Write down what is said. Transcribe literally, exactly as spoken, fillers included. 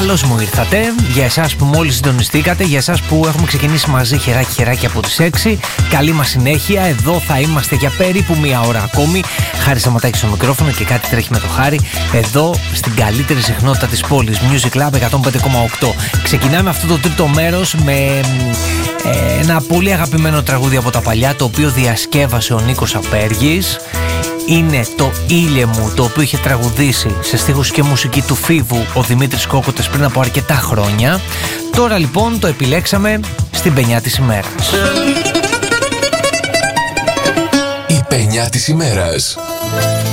Καλώς μου ήρθατε. Για εσάς που μόλις συντονιστήκατε, για εσάς που έχουμε ξεκινήσει μαζί χεράκι χεράκι από τις έξι, καλή μας συνέχεια. Εδώ θα είμαστε για περίπου μία ώρα ακόμη. Χάρη Σταματάκη στο μικρόφωνο και κάτι τρέχει με το Χάρη. Εδώ στην καλύτερη συχνότητα της πόλης, Music Lab εκατόν πέντε κόμμα οκτώ. Ξεκινάμε αυτό το τρίτο μέρος με ε, ένα πολύ αγαπημένο τραγούδι από τα παλιά, το οποίο διασκεύασε ο Νίκος Απέργης. Είναι το «Ήλιε μου», το οποίο είχε τραγουδήσει σε στίχους και μουσική του Φίβου ο Δημήτρης Κόκοτες πριν από αρκετά χρόνια. Τώρα λοιπόν το επιλέξαμε στην πενιά της ημέρας. Η πενιά της ημέρας.